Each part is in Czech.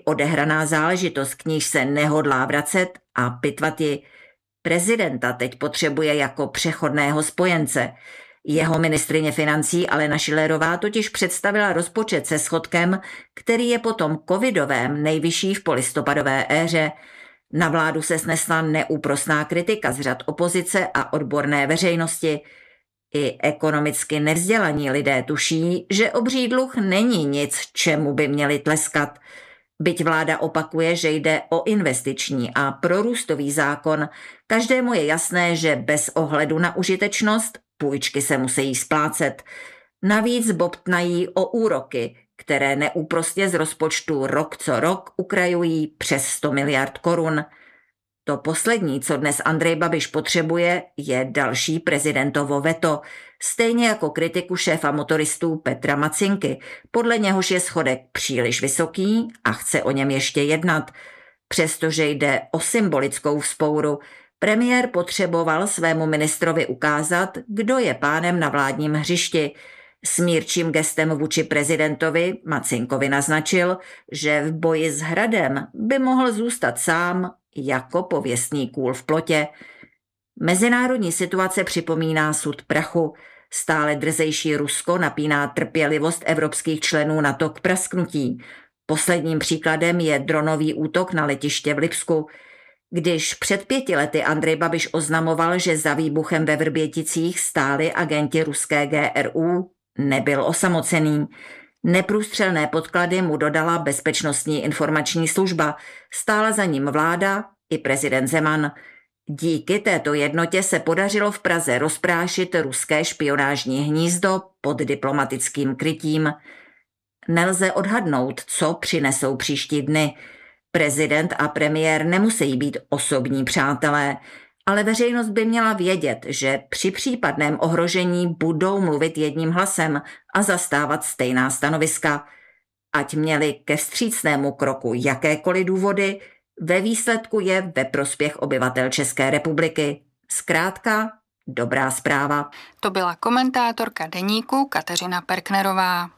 odehraná záležitost, k níž se nehodlá vracet a pitvat ji. Prezidenta teď potřebuje jako přechodného spojence. Jeho ministryně financí Alena Schillerová totiž představila rozpočet se schodkem, který je po tom covidovém nejvyšší v polistopadové éře. Na vládu se snesla neúprosná kritika z řad opozice a odborné veřejnosti. I ekonomicky nevzdělaní lidé tuší, že obří dluh není nic, čemu by měli tleskat. Byť vláda opakuje, že jde o investiční a prorůstový zákon, každému je jasné, že bez ohledu na užitečnost půjčky se musí splácet. Navíc bobtnají o úroky, které neúprosně z rozpočtu rok co rok ukrajují přes 100 miliard korun. To poslední, co dnes Andrej Babiš potřebuje, je další prezidentovo veto, stejně jako kritiku šéfa motoristů Petra Macinky, podle něhož je schodek příliš vysoký a chce o něm ještě jednat. Přestože jde o symbolickou vzpouru, premiér potřeboval svému ministrovi ukázat, kdo je pánem na vládním hřišti. Smírčím gestem vůči prezidentovi Macinkovi naznačil, že v boji s Hradem by mohl zůstat sám jako pověstný kůl v plotě. Mezinárodní situace připomíná sud prachu. Stále drzejší Rusko napíná trpělivost evropských členů NATO k prasknutí. Posledním příkladem je dronový útok na letiště v Lipsku. Když před 5 lety Andrej Babiš oznamoval, že za výbuchem ve Vrběticích stáli agenti ruské GRU, nebyl osamocený. Neprůstřelné podklady mu dodala Bezpečnostní informační služba, stála za ním vláda i prezident Zeman. Díky této jednotě se podařilo v Praze rozprášit ruské špionážní hnízdo pod diplomatickým krytím. Nelze odhadnout, co přinesou příští dny. Prezident a premiér nemusí být osobní přátelé, ale veřejnost by měla vědět, že při případném ohrožení budou mluvit jedním hlasem a zastávat stejná stanoviska. Ať měli ke vstřícnému kroku jakékoliv důvody, ve výsledku je ve prospěch obyvatel České republiky. Zkrátka, dobrá zpráva. To byla komentátorka Deníku Kateřina Perknerová.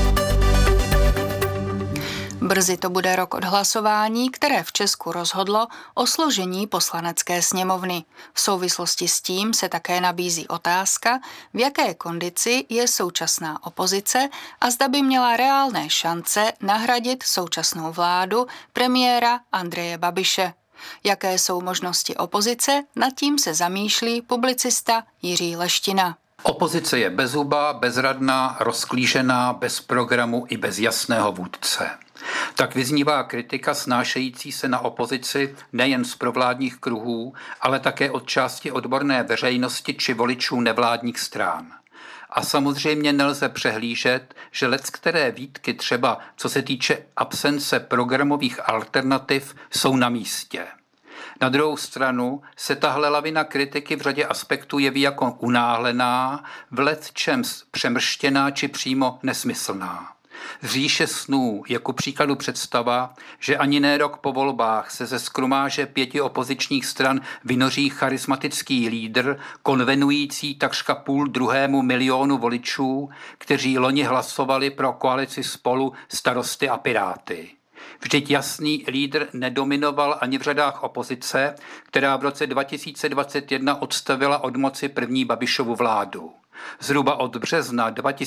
Brzy to bude rok od hlasování, které v Česku rozhodlo o složení Poslanecké sněmovny. V souvislosti s tím se také nabízí otázka, v jaké kondici je současná opozice a zda by měla reálné šance nahradit současnou vládu premiéra Andreje Babiše. Jaké jsou možnosti opozice, nad tím se zamýšlí publicista Jiří Leština. Opozice je bezzubá, bezradná, rozklížená, bez programu i bez jasného vůdce. Tak vyznívá kritika snášející se na opozici nejen z provládních kruhů, ale také od části odborné veřejnosti či voličů nevládních stran. A samozřejmě nelze přehlížet, že leckteré výtky třeba co se týče absence programových alternativ jsou na místě. Na druhou stranu se tahle lavina kritiky v řadě aspektů jeví jako unáhlená, v lecčems přemrštěná či přímo nesmyslná. Z říše snů je ku příkladu představa, že ani ne rok po volbách se ze skrumáže 5 opozičních stran vynoří charismatický lídr, konvenující takřka 1,5 milionu voličů, kteří loni hlasovali pro koalici Spolu, Starosty a Piráty. Vždyť jasný lídr nedominoval ani v řadách opozice, která v roce 2021 odstavila od moci první Babišovu vládu. Zhruba od března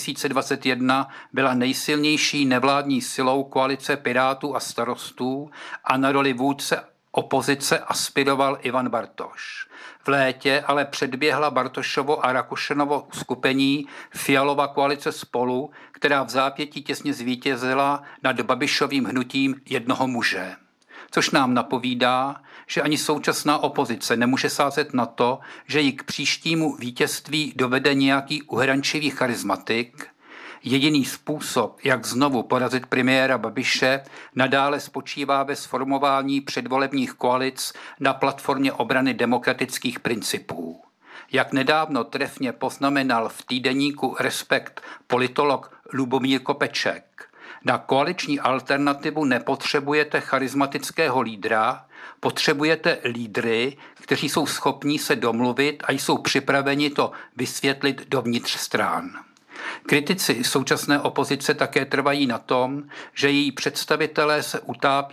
2021 byla nejsilnější nevládní silou koalice Pirátů a Starostů a na roli vůdce opozice aspiroval Ivan Bartoš. V létě ale předběhla Bartošovo a Rakušanovo uskupení Fialova koalice Spolu, která v zápětí těsně zvítězila nad Babišovým hnutím jednoho muže. Což nám napovídá, že ani současná opozice nemůže sázet na to, že ji k příštímu vítězství dovede nějaký uhrančivý charismatik. Jediný způsob, jak znovu porazit premiéra Babiše, nadále spočívá ve sformování předvolebních koalic na platformě obrany demokratických principů. Jak nedávno trefně poznamenal v týdeníku Respekt politolog Lubomír Kopeček, na koaliční alternativu nepotřebujete charismatického lídra, potřebujete lídry, kteří jsou schopní se domluvit a jsou připraveni to vysvětlit dovnitř stran. Kritici současné opozice také trvají na tom, že její představitelé se utápí